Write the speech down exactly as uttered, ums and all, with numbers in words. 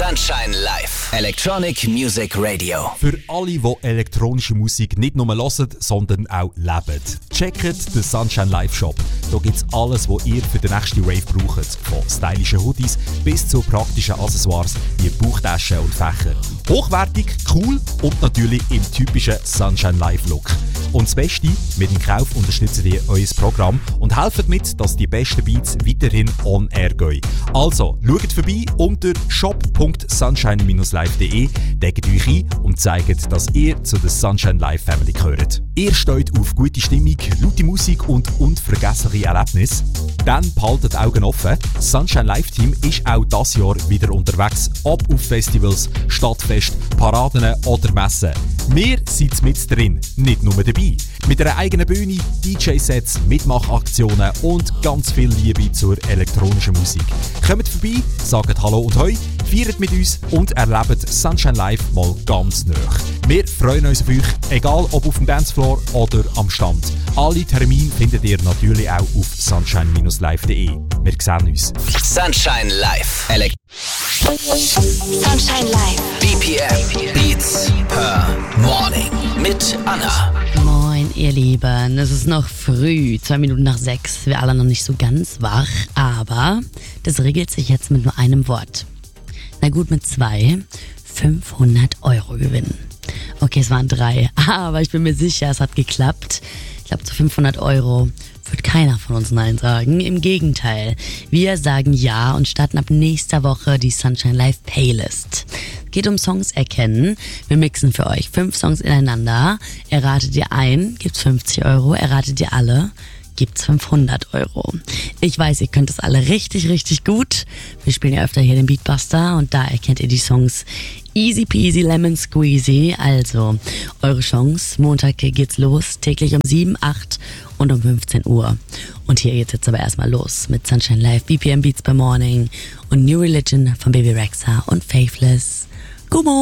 Sunshine Live. Electronic Music Radio. Für alle, die elektronische Musik nicht nur hören, sondern auch leben. Checkt den Sunshine Live Shop. Da gibt es alles, was ihr für den nächsten Rave braucht. Von stylischen Hoodies bis zu praktischen Accessoires wie Bauchtaschen und Fächer. Hochwertig, cool und natürlich im typischen Sunshine Live Look. Und das Beste, mit dem Kauf unterstützt ihr euer Programm und helft mit, dass die besten Beats weiterhin on air gehen. Also, schaut vorbei unter shop punkt sunshine live punkt de, deckt euch ein und zeigt, dass ihr zu der Sunshine Live Family gehört. Ihr steht auf gute Stimmung, laute Musik und unvergessliche Erlebnisse? Dann behaltet die Augen offen. Das Sunshine Live Team ist auch dieses Jahr wieder unterwegs, ob auf Festivals, Stadtfest, Paraden oder Messen. Wir sind mit drin, nicht nur dabei. Mit einer eigenen Bühne, D J-Sets, Mitmachaktionen und ganz viel Liebe zur elektronischen Musik. Kommt vorbei, sagt Hallo und Hoi, feiert mit uns und erlebt Sunshine Live mal ganz nah. Wir freuen uns auf euch, egal ob auf dem Dancefloor oder am Stand. Alle Termine findet ihr natürlich auch auf sunshine live punkt de. Wir sehen uns. Sunshine Live. Elekt Sunshine Live. B P M Beats per Morning mit Anna. Moin, ihr Lieben. Es ist noch früh, zwei Minuten nach sechs. Wir alle noch nicht so ganz wach, aber das regelt sich jetzt mit nur einem Wort. Na gut, mit zwei. fünfhundert Euro Gewinn. Okay, es waren drei, aber ich bin mir sicher, es hat geklappt. Ich glaube, zu fünfhundert Euro wird keiner von uns Nein sagen. Im Gegenteil, wir sagen Ja und starten ab nächster Woche die Sunshine Live Playlist. Es geht um Songs erkennen. Wir mixen für euch fünf Songs ineinander. Erratet ihr einen, gibt's fünfzig Euro. Erratet ihr alle, gibt's fünfhundert Euro. Ich weiß, ihr könnt es alle richtig, richtig gut. Wir spielen ja öfter hier den Beatbuster und da erkennt ihr die Songs easy peasy lemon squeezy. Also, eure Chance. Montag geht's los, täglich um sieben, acht und um fünfzehn Uhr. Und hier geht's jetzt aber erstmal los mit Sunshine Live, B P M Beats per Morning und New Religion von Baby Rexha und Faithless. Guten Morgen.